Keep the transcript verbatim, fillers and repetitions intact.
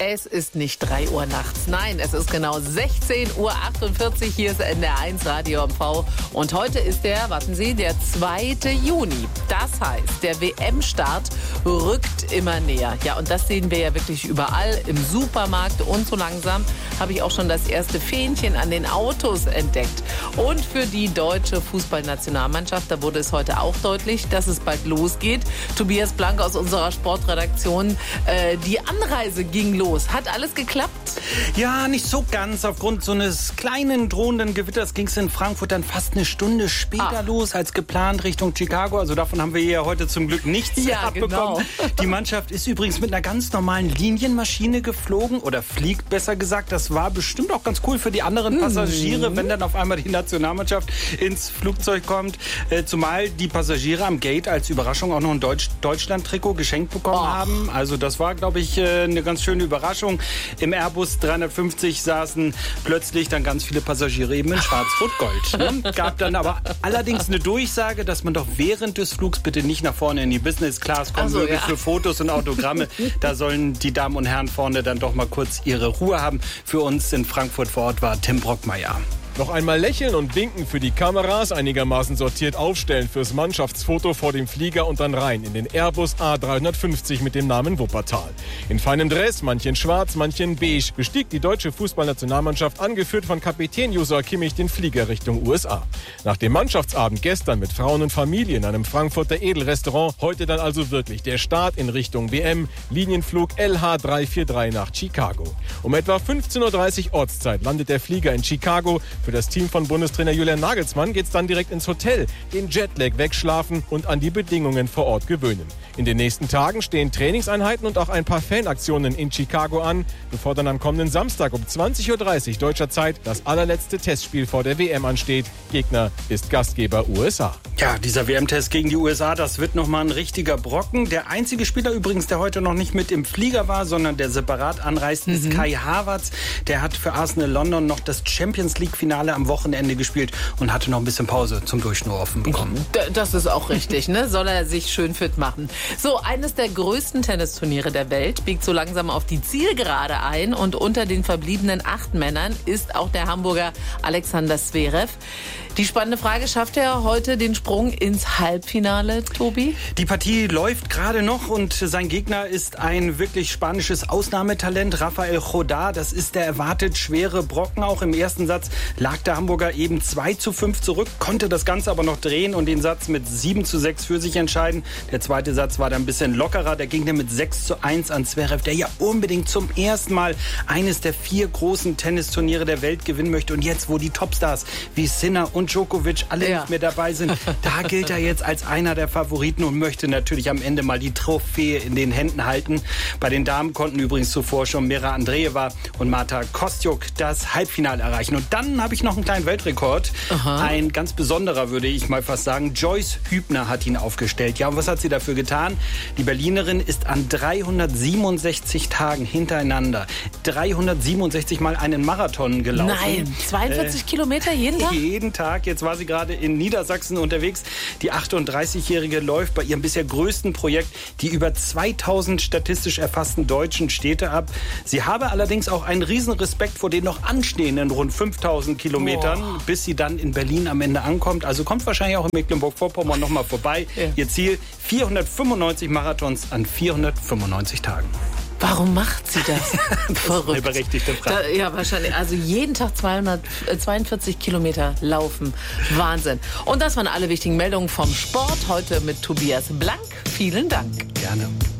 Es ist nicht drei Uhr nachts, nein, es ist genau sechzehn Uhr achtundvierzig. Hier ist N D R eins Radio M V. Und heute ist der, warten Sie, der zweite Juni. Das heißt, der W M-Start rückt immer näher. Ja, und das sehen wir ja wirklich überall im Supermarkt. Und so langsam habe ich auch schon das erste Fähnchen an den Autos entdeckt. Und für die deutsche Fußballnationalmannschaft, da wurde es heute auch deutlich, dass es bald losgeht. Tobias Blank aus unserer Sportredaktion, äh, die Anreise ging los. Hat alles geklappt? Ja, nicht so ganz. Aufgrund so eines kleinen drohenden Gewitters ging es in Frankfurt dann fast eine Stunde später ah. los als geplant Richtung Chicago. Also davon haben wir ja heute zum Glück nichts ja, abbekommen. Genau. Die Mannschaft ist übrigens mit einer ganz normalen Linienmaschine geflogen oder fliegt besser gesagt. Das war bestimmt auch ganz cool für die anderen Passagiere, mhm. wenn dann auf einmal die Nationalmannschaft ins Flugzeug kommt. Äh, zumal die Passagiere am Gate als Überraschung auch noch ein Deutsch- Deutschland-Trikot geschenkt bekommen oh. haben. Also das war, glaube ich, äh, eine ganz schöne Überraschung. Im Airbus dreihundertfünfzig saßen plötzlich dann ganz viele Passagiere eben in Schwarz-Rot-Gold. Ne? Gab dann aber allerdings eine Durchsage, dass man doch während des Flugs bitte nicht nach vorne in die Business Class kommen so, würde ja. für Fotos und Autogramme. Da sollen die Damen und Herren vorne dann doch mal kurz ihre Ruhe haben. Für uns in Frankfurt vor Ort war Tim Brockmeier. Noch einmal lächeln und winken für die Kameras, einigermaßen sortiert aufstellen fürs Mannschaftsfoto vor dem Flieger und dann rein in den Airbus A dreihundertfünfzig mit dem Namen Wuppertal. In feinem Dress, manche in schwarz, manche in beige, bestieg die deutsche Fußballnationalmannschaft, angeführt von Kapitän Josua Kimmich, den Flieger Richtung U S A. Nach dem Mannschaftsabend gestern mit Frauen und Familie in einem Frankfurter Edelrestaurant, heute dann also wirklich der Start in Richtung W M, Linienflug L H dreihundertdreiundvierzig nach Chicago. Um etwa fünfzehn Uhr dreißig Ortszeit landet der Flieger in Chicago. Für das Team von Bundestrainer Julian Nagelsmann geht's dann direkt ins Hotel, den Jetlag wegschlafen und an die Bedingungen vor Ort gewöhnen. In den nächsten Tagen stehen Trainingseinheiten und auch ein paar Fanaktionen in Chicago an, bevor dann am kommenden Samstag um zwanzig Uhr dreißig deutscher Zeit das allerletzte Testspiel vor der W M ansteht. Gegner ist Gastgeber U S A. Ja, dieser W M-Test gegen die U S A, das wird nochmal ein richtiger Brocken. Der einzige Spieler übrigens, der heute noch nicht mit im Flieger war, sondern der separat anreist, mhm. ist Kai Havertz. Der hat für Arsenal London noch das Champions League-Finale am Wochenende gespielt und hatte noch ein bisschen Pause zum Durchschnaufen bekommen. Das ist auch richtig, ne? Soll er sich schön fit machen. So, eines der größten Tennisturniere der Welt biegt so langsam auf die Zielgerade ein und unter den verbliebenen acht Männern ist auch der Hamburger Alexander Zverev. Die spannende Frage, schafft er heute den Sprung ins Halbfinale, Tobi? Die Partie läuft gerade noch und sein Gegner ist ein wirklich spanisches Ausnahmetalent, Rafael Jodá. Das ist der erwartet schwere Brocken. Auch im ersten Satz lag der Hamburger eben zwei zu fünf zurück, konnte das Ganze aber noch drehen und den Satz mit sieben zu sechs für sich entscheiden. Der zweite Satz war dann ein bisschen lockerer. Der ging dann mit sechs zu eins an Zverev, der ja unbedingt zum ersten Mal eines der vier großen Tennisturniere der Welt gewinnen möchte. Und jetzt, wo die Topstars wie Sinner und Djokovic alle ja. nicht mehr dabei sind, da gilt er jetzt als einer der Favoriten und möchte natürlich am Ende mal die Trophäe in den Händen halten. Bei den Damen konnten übrigens zuvor schon Mira Andreeva und Marta Kostyuk das Halbfinale erreichen. Und dann habe ich noch einen kleinen Weltrekord. Aha. Ein ganz besonderer, würde ich mal fast sagen. Joyce Hübner hat ihn aufgestellt. Ja, und was hat sie dafür getan? Die Berlinerin ist an dreihundertsiebenundsechzig Tagen hintereinander dreihundertsiebenundsechzig Mal einen Marathon gelaufen. Nein, zweiundvierzig äh, Kilometer jeden Tag? Jeden Tag. Jetzt war sie gerade in Niedersachsen unterwegs. Die achtunddreißigjährige läuft bei ihrem bisher größten Projekt die über zweitausend statistisch erfassten deutschen Städte ab. Sie habe allerdings auch einen riesen Respekt vor den noch anstehenden rund fünftausend Kilometern, Boah. bis sie dann in Berlin am Ende ankommt. Also kommt wahrscheinlich auch in Mecklenburg-Vorpommern noch mal vorbei. Ja. Ihr Ziel vierhundertfünfundneunzig Marathons an vierhundertfünfundneunzig Tagen. Warum macht sie das? Das Verrückt. ist eine berechtigte Frage. Da, ja, wahrscheinlich. Also jeden Tag zweihundertzweiundvierzig Kilometer laufen. Wahnsinn. Und das waren alle wichtigen Meldungen vom Sport. Heute mit Tobias Blank. Vielen Dank. Gerne.